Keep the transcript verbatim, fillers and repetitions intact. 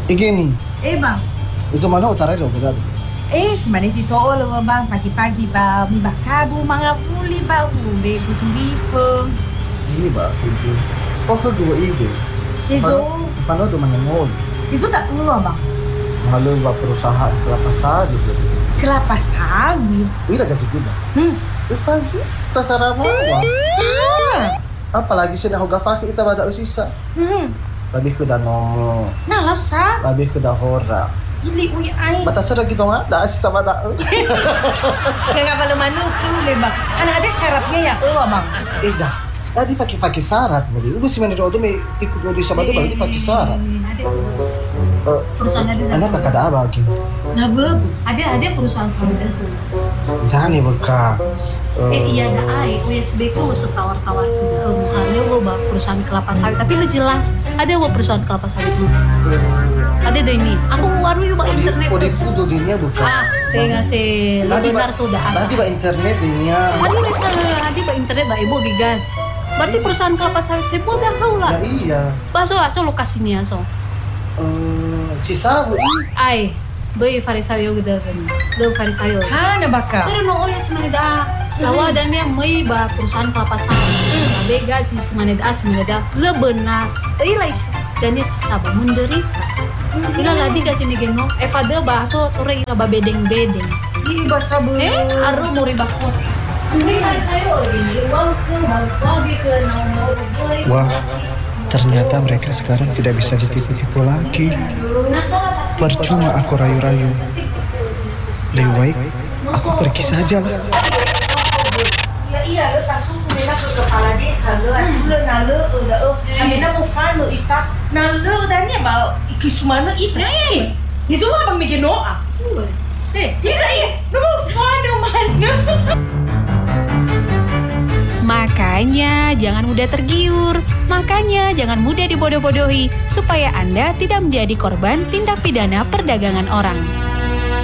Eh gini, Eh bang, bisa mana utara itu benar. eh sebenarnya si Tool loh bang, pagi-pagi bang, mi bakabu, mga puli bang, ube, kutu bife. Ini ba, itu. Oh ke dua ide. Iso, Fano do manangol. iso tak keluar bang. Halo ba perusahaan kelapa sawit gitu. Kelapa sawit. Ira kasi kuda. Hmm. Eh fazu, tasarama wa. Ah. Apalagi sina ho gafaki ita bada usisa. Hmm. Lebih ke danomo, Nah, lah sa. lebih ke dahora. Ili uy ay. Mata sa gitu nga, da asisa bada. Kaya nga pala manukul eh bang. Ano ada syaratnya ya keluar bang? Eh dah. Tadi pakai-pakai syarat, beri. Udah sih mana itu me ikut gue di sama dia, berarti pakai syarat. Eh, Perusahaan ada. anak kakak ada apa lagi? Nah bagus. Ada ada perusahaan sawit itu. Zani beka. Eh iya ada ai, U S B ku usut tawar-tawar um, ada wo ba perusahaan kelapa sawit tapi lu jelas ada wo perusahaan kelapa sawit lu. Ada deh ini. Aku waru yuk ba internet. Kode kudo dinya buka. Ah, tengah se lu benar tuh dah asa. Nanti ba internet dinya. Hadi bisa le, hadi ba internet ba ibu gigas. Berarti perusahaan kelapa sawit saya buat dah tahu Ya lah. iya. Baso aso lokasinya so. Eh, si Sabu. Ai, boy farisayo gitu kan. Lo farisayo. Ha, na baka. Pero no oya si manida. Lawa dan yang may ba perusahaan kelapa sawit. Bega si manida si manida le benar. Ilai dan dia si sabo menderita. Ila ladi kasi migeno. Eh pada baso tore ila ba bedeng-bedeng. Ih, basa bu. Eh aro mo rin bakot. Hindi farisayo gini. Wow ke wow ke no boy. Wah, ternyata mereka sekarang tidak bisa ditipu-tipu lagi. Percuma aku rayu-rayu. Lebih baik aku pergi saja lah. Ya iya, lo tak susu nila ke kepala desa lo, lo na lo udah oh, kami na mo fan lo ita, na lo udah niya ba ikisuma lo ita. Eh, di semua bang mikir noa. Semua. Eh, Bisa iya, lo mo fan lo mana? Makanya jangan mudah tergiur, makanya jangan mudah dibodoh-bodohi supaya Anda tidak menjadi korban tindak pidana perdagangan orang.